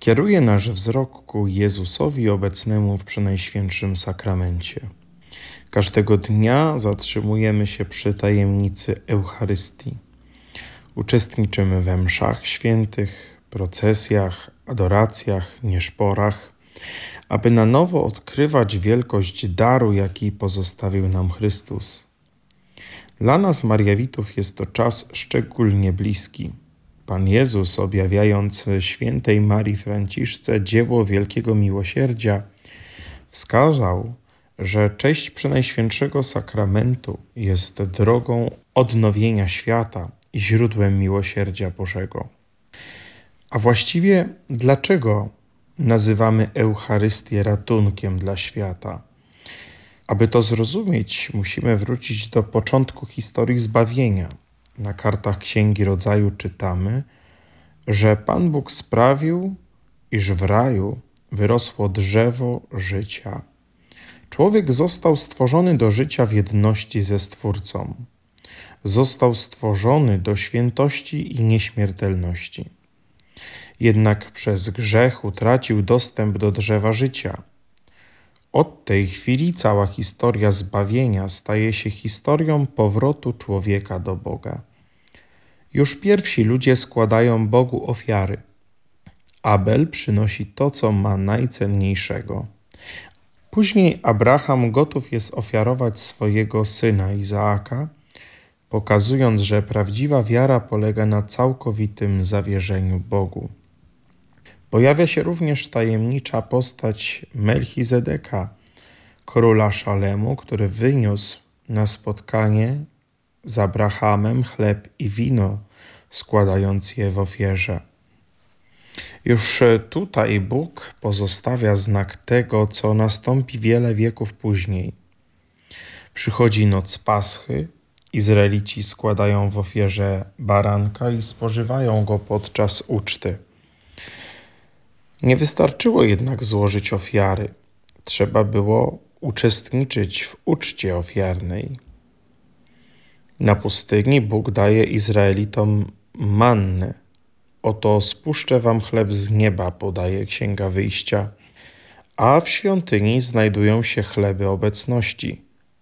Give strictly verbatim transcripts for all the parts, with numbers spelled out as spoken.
Kieruje nasz wzrok ku Jezusowi obecnemu w Przenajświętszym Sakramencie. Każdego dnia zatrzymujemy się przy tajemnicy Eucharystii. Uczestniczymy we mszach świętych, procesjach, adoracjach, nieszporach, aby na nowo odkrywać wielkość daru, jaki pozostawił nam Chrystus. Dla nas, Mariawitów, jest to czas szczególnie bliski. Pan Jezus, objawiając świętej Marii Franciszce dzieło wielkiego miłosierdzia, wskazał, że cześć Przenajświętszego Sakramentu jest drogą odnowienia świata i źródłem miłosierdzia Bożego. A właściwie dlaczego nazywamy Eucharystię ratunkiem dla świata? Aby to zrozumieć, musimy wrócić do początku historii zbawienia. Na kartach Księgi Rodzaju czytamy, że Pan Bóg sprawił, iż w raju wyrosło drzewo życia. Człowiek został stworzony do życia w jedności ze Stwórcą. Został stworzony do świętości i nieśmiertelności. Jednak przez grzech utracił dostęp do drzewa życia. Od tej chwili cała historia zbawienia staje się historią powrotu człowieka do Boga. Już pierwsi ludzie składają Bogu ofiary. Abel przynosi to, co ma najcenniejszego. Później Abraham gotów jest ofiarować swojego syna Izaaka, pokazując, że prawdziwa wiara polega na całkowitym zawierzeniu Bogu. Pojawia się również tajemnicza postać Melchizedeka, króla Szalemu, który wyniósł na spotkanie z Abrahamem chleb i wino, składając je w ofierze. Już tutaj Bóg pozostawia znak tego, co nastąpi wiele wieków później. Przychodzi noc Paschy, Izraelici składają w ofierze baranka i spożywają go podczas uczty. Nie wystarczyło jednak złożyć ofiary. Trzeba było uczestniczyć w uczcie ofiarnej. Na pustyni Bóg daje Izraelitom mannę. Oto spuszczę wam chleb z nieba, podaje Księga Wyjścia, a w świątyni znajdują się chleby obecności.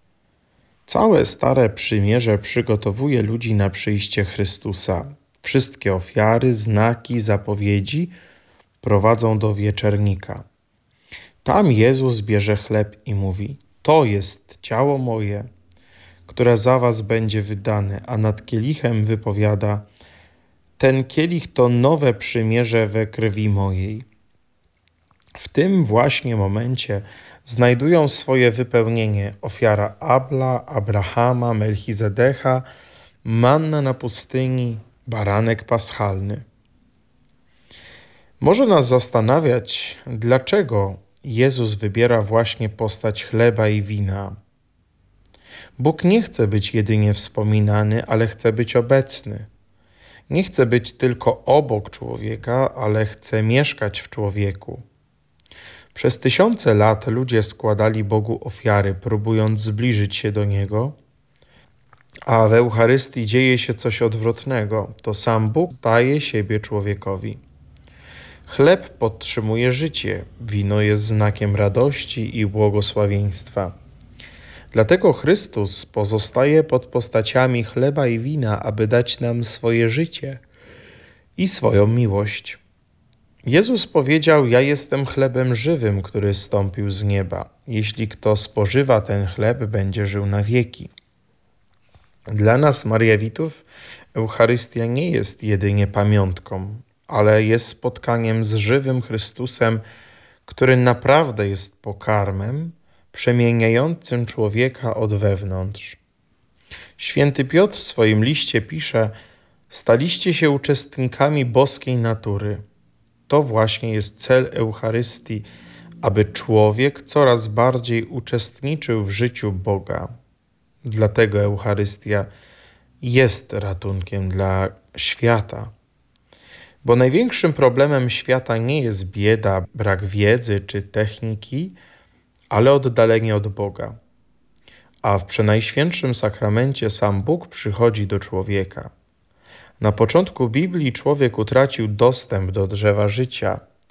Całe Stare Przymierze przygotowuje ludzi na przyjście Chrystusa. Wszystkie ofiary, znaki, zapowiedzi prowadzą do wieczernika. Tam Jezus bierze chleb i mówi: to jest ciało moje, które za was będzie wydane, a nad kielichem wypowiada: ten kielich to nowe przymierze we krwi mojej. W tym właśnie momencie znajdują swoje wypełnienie ofiara Abla, Abrahama, Melchizedecha, manna na pustyni, baranek paschalny. Może nas zastanawiać, dlaczego Jezus wybiera właśnie postać chleba i wina. Bóg nie chce być jedynie wspominany, ale chce być obecny. Nie chce być tylko obok człowieka, ale chce mieszkać w człowieku. Przez tysiące lat ludzie składali Bogu ofiary, próbując zbliżyć się do Niego, a w Eucharystii dzieje się coś odwrotnego. To sam Bóg daje siebie człowiekowi. Chleb podtrzymuje życie, wino jest znakiem radości i błogosławieństwa. Dlatego Chrystus pozostaje pod postaciami chleba i wina, aby dać nam swoje życie i swoją miłość. Jezus powiedział: ja jestem chlebem żywym, który zstąpił z nieba. Jeśli kto spożywa ten chleb, będzie żył na wieki. Dla nas, Mariawitów, Eucharystia nie jest jedynie pamiątką, ale jest spotkaniem z żywym Chrystusem, który naprawdę jest pokarmem przemieniającym człowieka od wewnątrz. Święty Piotr w swoim liście pisze: staliście się uczestnikami boskiej natury. To właśnie jest cel Eucharystii, aby człowiek coraz bardziej uczestniczył w życiu Boga. Dlatego Eucharystia jest ratunkiem dla świata. Bo największym problemem świata nie jest bieda, brak wiedzy czy techniki, ale oddalenie od Boga. A w Przenajświętszym Sakramencie sam Bóg przychodzi do człowieka. Na początku Biblii człowiek utracił dostęp do drzewa życia.